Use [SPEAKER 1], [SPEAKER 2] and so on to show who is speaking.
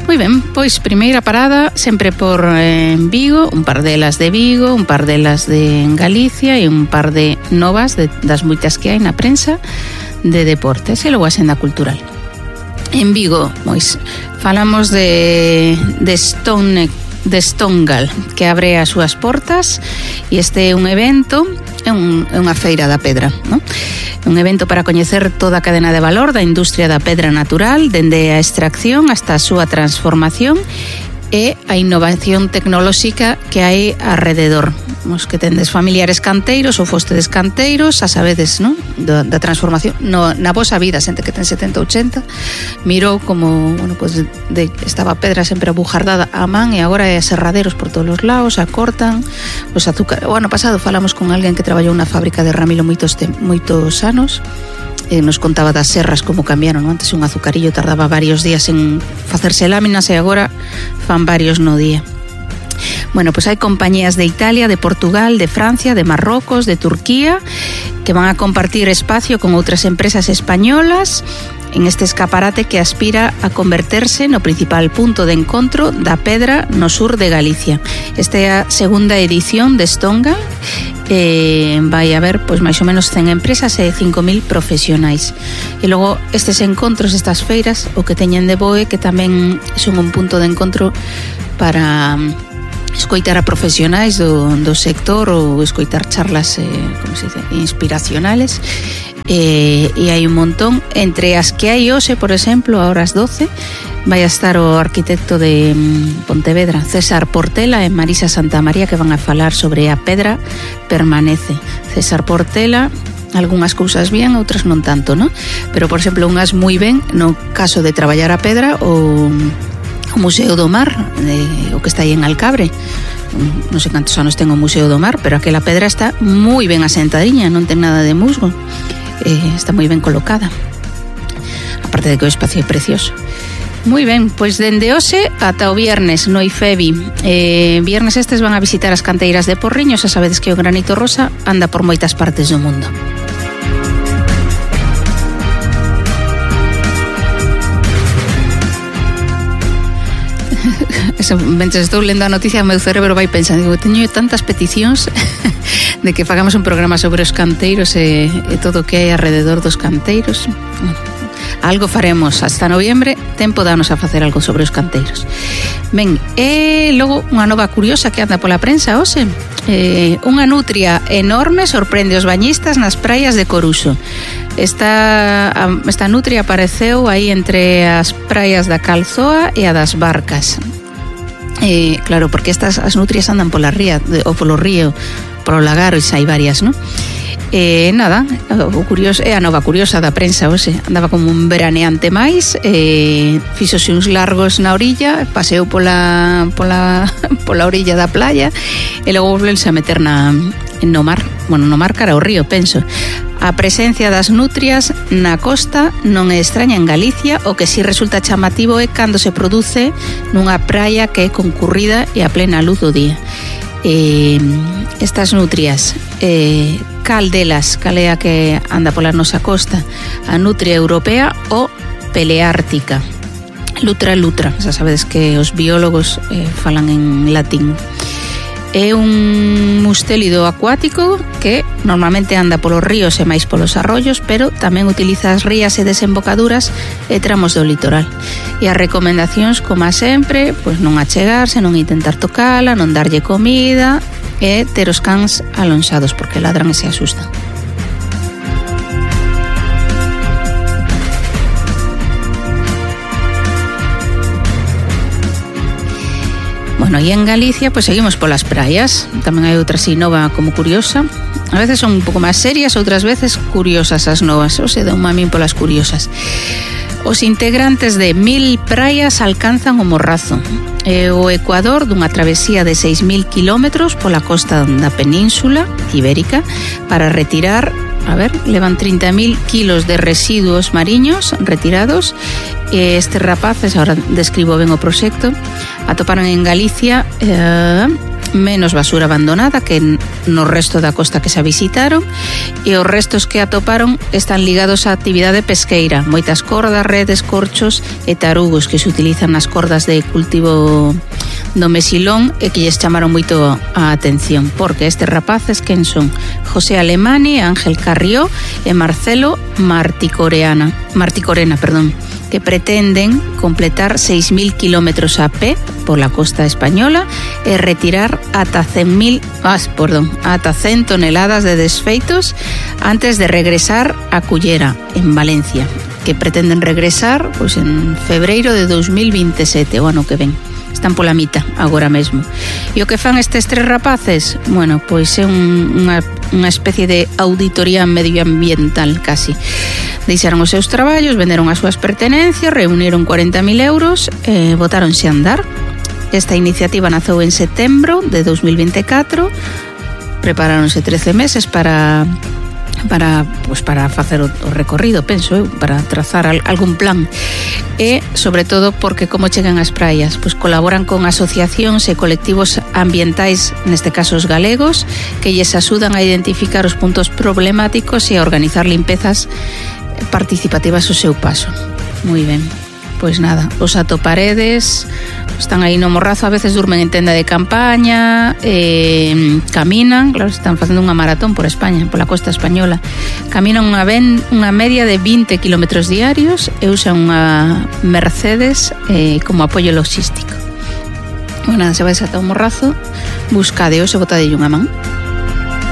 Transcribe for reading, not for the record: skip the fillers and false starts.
[SPEAKER 1] Moi ben, pois primeira parada sempre por Vigo, un par delas de Vigo, un par delas de Galicia e un par de novas das moitas que hai na prensa de deportes e logo a senda cultural. En Vigo, pois falamos de Stongal, que abre as súas portas, e este é un evento, é unha feira da pedra, non? Un evento para coñecer toda a cadena de valor da industria da pedra natural, dende a extracción hasta a súa transformación e a innovación tecnolóxica que hai alrededor. Os que tendes familiares canteiros ou fostedes canteiros, a sabedes, non? Da transformación na vosa vida, xente que ten 70, 80, mirou como, bueno, pues estaba a pedra sempre abujardada a man e agora é a serraderos por todos os lados, a cortan, os azúcar. O ano pasado falamos con alguén que traballou na fábrica de Ramilo moitos anos, e nos contaba das serras como cambiaron, non? Antes un azucarillo tardaba varios días en facerse láminas e agora fan varios no día. Bueno, pues hai compañías de Italia, de Portugal, de Francia, de Marrocos, de Turquía, que van a compartir espacio con outras empresas españolas en este escaparate que aspira a converterse no principal punto de encontro da pedra no sur de Galicia. Esta é a segunda edición de Stongal. Vai haber pois máis ou menos 100 empresas e 5.000 profesionais. E logo estes encontros, estas feiras, o que teñen de boe que tamén son un punto de encontro para escoitar a profesionais do sector ou escoitar charlas como se dice, inspiracionales. E hai un montón, entre as que hai hoxe, por exemplo, a horas 12 vai a estar o arquitecto de Pontevedra, César Portela, e Marisa Santamaría, que van a falar sobre a pedra permanece. César Portela, algunhas cousas bien, outras non tanto, non? Pero, por exemplo, unhas moi ben no caso de traballar a pedra, o Museo do Mar, o que está aí en Alcabre. Non sei cantos anos ten o Museo do Mar, pero aquela pedra está moi ben asentadiña, non ten nada de musgo. Está moi ben colocada, aparte de que o espacio é precioso. Moi ben, pois dende hoxe ata o viernes no IFEBI. Viernes estes van a visitar as canteiras de Porriño. Xa sabedes que o granito rosa anda por moitas partes do mundo. Mentre estou lendo a noticia, o meu cerebro vai pensando, digo, teño tantas peticións de que fagamos un programa sobre os canteiros e todo o que hai alrededor dos canteiros. Algo faremos hasta noviembre, tempo danos a facer algo sobre os canteiros. Ben, e logo unha nova curiosa que anda pola prensa hoxe. Unha nutria enorme sorprende os bañistas nas praias de Coruso. Esta nutria apareceu aí entre as praias da Calzoa e a das Barcas. Claro, porque as nutrias andan pola ría ou polo río, polo lagaro, e hai varias, non? Nada, o curioso é a nova curiosa da prensa hoxe. Andaba como un veraneante máis, fixose uns largos na orilla, paseou pola orilla da playa e logo volvense a meter no mar, bueno, no mar cara ao río, penso. A presencia das nutrias na costa non é extraña en Galicia, o que si resulta chamativo é cando se produce nunha praia que é concurrida e a plena luz do día. Estas nutrias, cal é a que anda pola nosa costa? A nutria europea ou peleártica? Lutra, xa sabedes que os biólogos falan en latín. É un mustélido acuático que normalmente anda polos ríos e máis polos arroyos, pero tamén utiliza as rías e desembocaduras e tramos do litoral. E as recomendacións, como sempre, pois non achegarse, non intentar tocala, non darlle comida e ter os cans alonxados porque ladran e se asustan. Bueno, e en Galicia, pues seguimos polas praias. Tamén hai outra así nova como curiosa. A veces son un pouco máis serias, outras veces curiosas as novas. O se dá un mamín polas curiosas. Os integrantes de 1000 praias alcanzan o Morrazo. O Ecuador, dunha travesía de 6.000 kilómetros pola costa da península ibérica para retirar, levan 30.000 kilos de residuos mariños retirados. Estes rapaces, ahora describo ben o proxecto, atoparon en Galicia menos basura abandonada que no resto da costa que se visitaron, e os restos que atoparon están ligados á actividade pesqueira, moitas cordas, redes, corchos e tarugos que se utilizan nas cordas de cultivo do mesilón e que lles chamaron moito a atención, porque estes rapaces quen son? José Alemani, Ángel Carrió e Marcelo Marticorena, que pretenden completar 6.000 kilómetros a pé pola costa española e retirar ata 100 toneladas de desfeitos antes de regresar a Cullera, en Valencia, que pretenden regresar pois en febreiro de 2027, o ano que ven. Están pola mitad agora mesmo. E o que fan estes tres rapaces? Bueno, pois é unha especie de auditoría medioambiental casi. Deixaron os seus traballos, venderon as súas pertenencias, reuniron 40.000 euros e botáronse a andar. Esta iniciativa naceu en setembro de 2024. Preparáronse 13 meses para facer o recorrido, penso eu, para trazar algún plan. E, sobre todo, porque como chegan ás praias, pois colaboran con asociacións e colectivos ambientais, neste caso os galegos, que lles axudan a identificar os puntos problemáticos e a organizar limpezas participativas ao seu paso. Moi ben. Pois nada, os atoparedes, están aí no Morrazo, a veces durmen en tenda de campaña, caminan, claro, están facendo unha maratón por España, pola costa española, caminan unha media de 20 kilómetros diarios e usan unha Mercedes como apoio logístico. Bueno, nada, se vais ata o Morrazo, buscadeo e botadelle unha man.